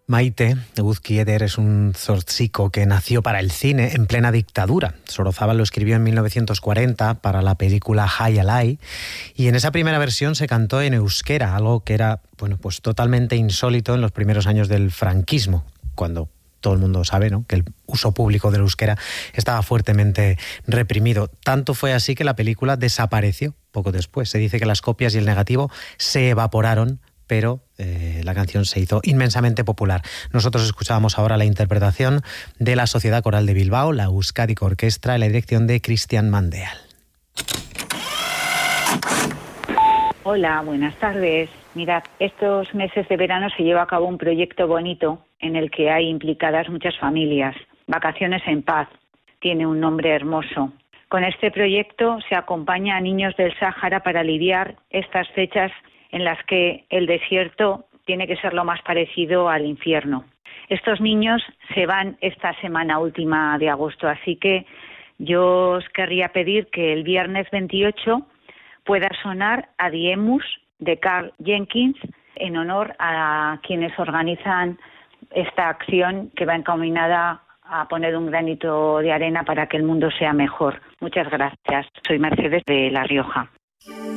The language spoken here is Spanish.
Maite Eguzquieder es un zortzico que nació para el cine en plena dictadura. Sorozábal lo escribió en 1940 para la película Jai Alai y en esa primera versión se cantó en euskera, algo que era pues totalmente insólito en los primeros años del franquismo, cuando todo el mundo sabe, ¿no?, que el uso público del euskera estaba fuertemente reprimido. Tanto fue así que la película desapareció poco después. Se dice que las copias y el negativo se evaporaron, pero la canción se hizo inmensamente popular. Nosotros escuchábamos ahora la interpretación de la Sociedad Coral de Bilbao, la Euskadiko Orkestra, en la dirección de Cristian Mandeal. Hola, buenas tardes. Mirad, estos meses de verano se lleva a cabo un proyecto bonito en el que hay implicadas muchas familias. Vacaciones en Paz. Tiene un nombre hermoso. Con este proyecto se acompaña a niños del Sáhara para aliviar estas fechas en las que el desierto tiene que ser lo más parecido al infierno. Estos niños se van esta semana última de agosto, así que yo os querría pedir que el viernes 28 pueda sonar Adiemus de Karl Jenkins en honor a quienes organizan esta acción que va encaminada a poner un granito de arena para que el mundo sea mejor. Muchas gracias. Soy Mercedes de La Rioja.